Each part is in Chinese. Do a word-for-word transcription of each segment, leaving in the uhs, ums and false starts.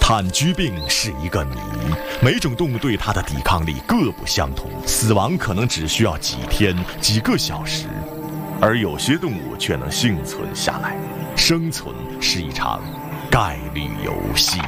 炭疽病是一个谜，每种动物对它的抵抗力各不相同，死亡可能只需要几天、几个小时，而有些动物却能幸存下来。生存是一场概率游戏。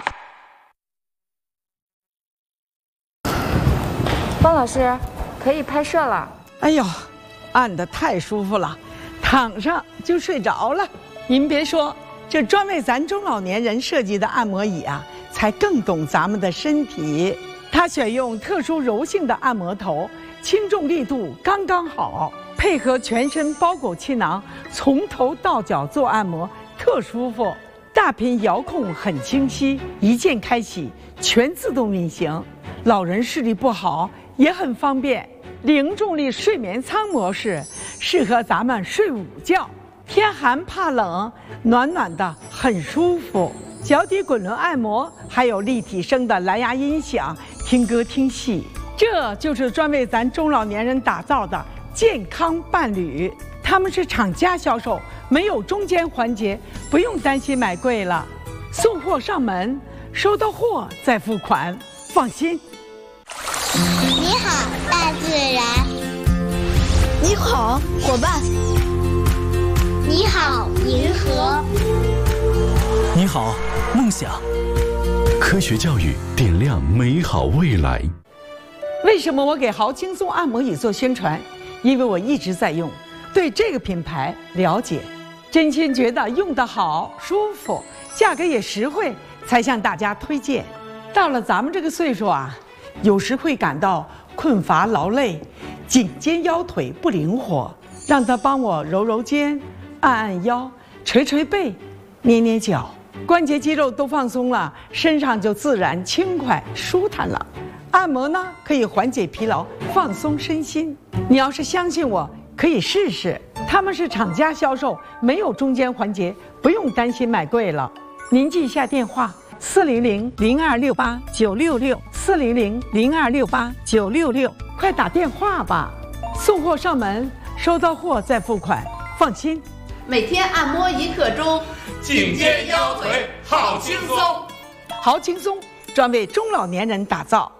方老师，可以拍摄了。 哎呦，按得太舒服了，躺上就睡着了。您别说，这专为咱中老年人设计的按摩椅啊，才更懂咱们的身体。它选用特殊柔性的按摩头，轻重力度刚刚好，配合全身包裹气囊，从头到脚做按摩特舒服。大屏遥控很清晰，一键开启，全自动运行。老人视力不好也很方便。零重力睡眠舱模式适合咱们睡午觉，天寒怕冷，暖暖的很舒服。脚底滚轮按摩，还有立体声的蓝牙音响，听歌听戏。这就是专为咱中老年人打造的健康伴侣。他们是厂家销售，没有中间环节，不用担心买贵了。送货上门，收到货再付款，放心。 你好，大自然。 你好，伙伴。 你好，银河。 你好，梦想。 科学教育点亮美好未来。 为什么我给豪轻松按摩椅做宣传？因为我一直在用，对这个品牌了解，真心觉得用得好、舒服，价格也实惠，才向大家推荐。到了咱们这个岁数啊，有时会感到困乏劳累，颈肩腰腿不灵活，让他帮我揉揉肩，按按腰，捶捶背，捏捏脚，关节肌肉都放松了，身上就自然轻快舒坦了。按摩呢，可以缓解疲劳，放松身心。你要是相信我，可以试试。他们是厂家销售，没有中间环节，不用担心买贵了。您记一下电话：四零零零二六八九六六，四零零零二六八九六六，快打电话吧。送货上门，收到货再付款，放心。 每天按摩一刻钟， 颈肩腰腿好轻松。 好轻松，专为中老年人打造。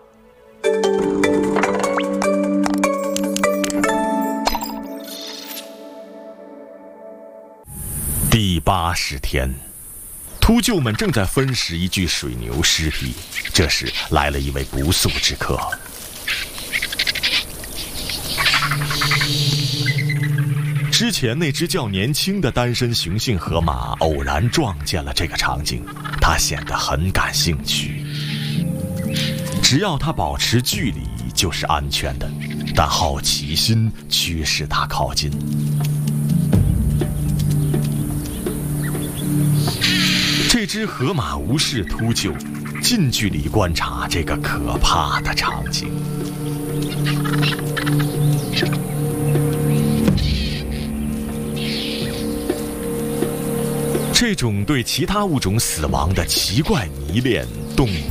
第八十天，秃鹫们正在分食一具水牛尸体。这时来了一位不速之客。之前那只较年轻的单身雄性河马偶然撞见了这个场景，它显得很感兴趣。只要它保持距离就是安全的，但好奇心驱使它靠近。这只河马无视秃鹫，近距离观察这个可怕的场景。这种对其他物种死亡的奇怪迷恋，动物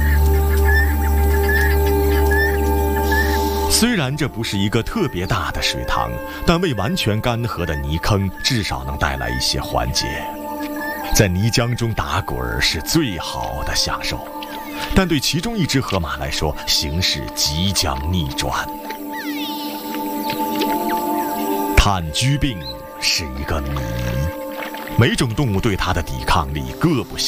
虽然这不是一个特别大的水塘，但未完全干涸的泥坑至少能带来一些缓解。在泥浆中打滚是最好的享受，但对其中一只河马来说，形势即将逆转。炭疽病是一个谜，每种动物对它的抵抗力各不相同。